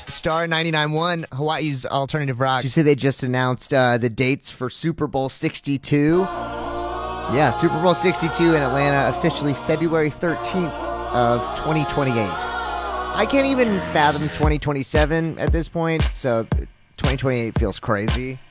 Star 99.1, Hawaii's alternative rock. Did you say they just announced the dates for Super Bowl 62? Yeah, Super Bowl 62 in Atlanta, officially February 13th of 2028. I can't even fathom 2027 at this point, so 2028 feels crazy.